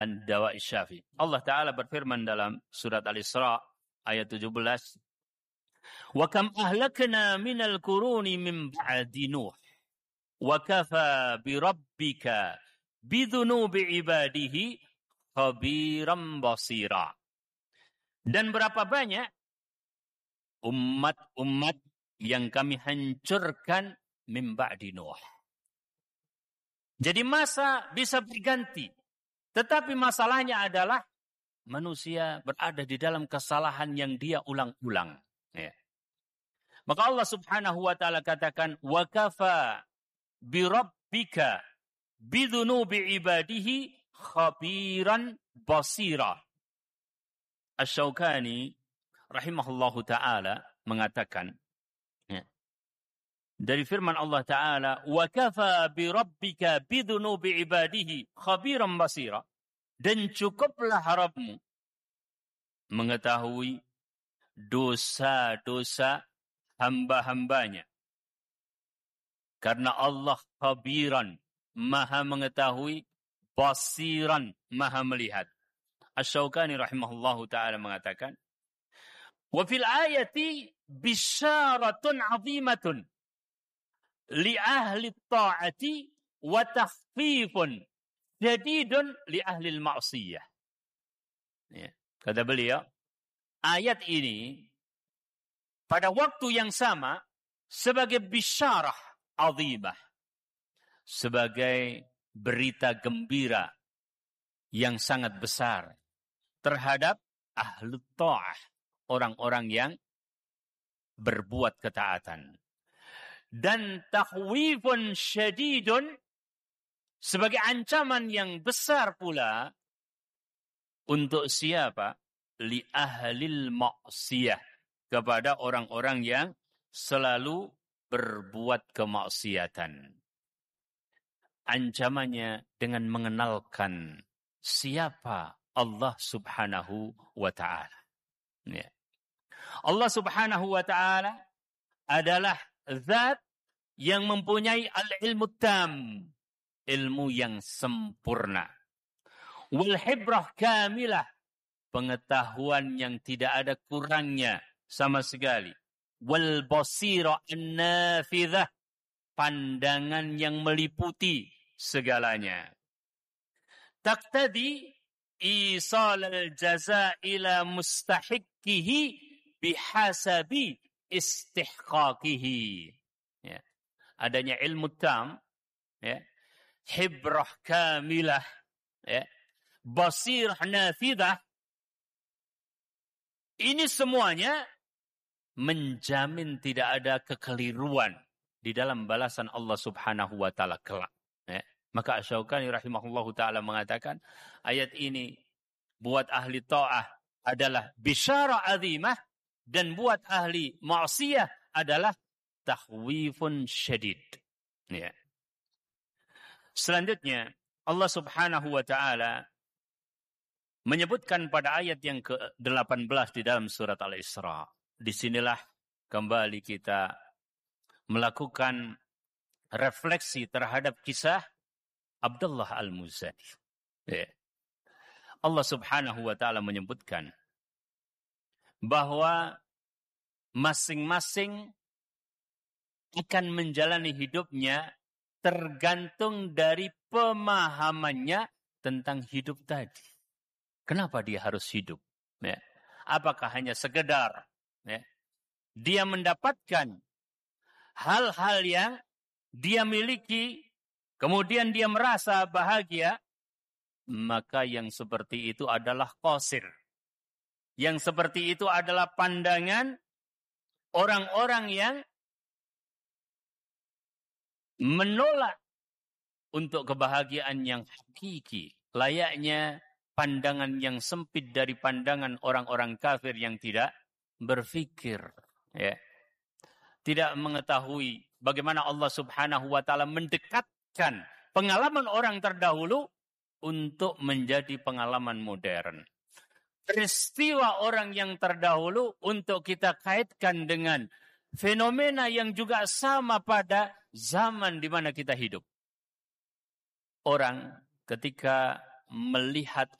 dawa syafi. Allah Ta'ala berfirman dalam surat Al-Isra ayat 17, wa kam ahlakna minal quruni min ba'di Nuh wa kafa bi rabbika bidhunubi ibadihi khabiran basira. Dan berapa banyak umat-umat yang kami hancurkan min ba'di Nuh. Jadi masa bisa berganti. Tetapi masalahnya adalah manusia berada di dalam kesalahan yang dia ulang-ulang. Ya. Maka Allah Subhanahu wa Ta'ala katakan, wa kafa bi rabbika bidhunubi ibadihi khabiran basira. Asy-Syaukani rahimahullahu ta'ala mengatakan, ya, dari firman Allah Ta'ala, wa kafa bi rabbika bidhunubi ibadihi khabiran basira, dan cukuplah Rabbmu mengetahui dosa-dosa hamba-hambanya. Karena Allah khabiran, maha mengetahui, basiran, maha melihat. Asy-Syaukani rahimahullahu ta'ala mengatakan, wa fil ayati bisyaratun azimatun li ahli ta'ati wa takhfifun jadidun li ahli al-ma'siyah. Ya. Kata beliau, ayat ini pada waktu yang sama sebagai bisyarah azimah, sebagai berita gembira yang sangat besar terhadap ahli ta'ah, orang-orang yang berbuat ketaatan. Dan takhwifun syadidun, sebagai ancaman yang besar pula untuk siapa? Li ahlil maksiyah, kepada orang-orang yang selalu berbuat kemaksiatan. Ancamannya dengan mengenalkan siapa Allah Subhanahu wa Ta'ala. Ya. Allah Subhanahu wa Ta'ala adalah zat yang mempunyai al-ilmu tam, ilmu yang sempurna. Wal hibrah kamilah, pengetahuan yang tidak ada kurangnya sama sekali. Wal basira an-nafidzah, pandangan yang meliputi segalanya. Taqtadi isal al-jaza ila mustahiqihi bihasabi istihqaqihi. Ya. Adanya ilmu tam, ya, hibrah kamilah, ya, basirah nafidah, ini semuanya menjamin tidak ada kekeliruan di dalam balasan Allah Subhanahu wa Ta'ala kelak. Ya. Maka Asy-Syaukani rahimahullahu ta'ala mengatakan, ayat ini buat ahli ta'ah adalah bisyarah azimah, dan buat ahli ma'siyah adalah takhwifun syadid. Ya. Selanjutnya, Allah Subhanahu wa Ta'ala menyebutkan pada ayat yang ke-18 di dalam surat Al-Isra. Disinilah kembali kita melakukan refleksi terhadap kisah Abdullah Al-Muzani. Ya. Allah Subhanahu wa Ta'ala menyebutkan bahwa masing-masing akan menjalani hidupnya tergantung dari pemahamannya tentang hidup tadi. Kenapa dia harus hidup? Ya. Apakah hanya sekedar, ya, dia mendapatkan hal-hal yang dia miliki, kemudian dia merasa bahagia, maka yang seperti itu adalah qasir. Yang seperti itu adalah pandangan orang-orang yang menolak untuk kebahagiaan yang hakiki. Layaknya pandangan yang sempit dari pandangan orang-orang kafir yang tidak berfikir. Ya. Tidak mengetahui bagaimana Allah Subhanahu wa Ta'ala mendekatkan pengalaman orang terdahulu untuk menjadi pengalaman modern. Peristiwa orang yang terdahulu untuk kita kaitkan dengan fenomena yang juga sama pada zaman di mana kita hidup. Orang ketika melihat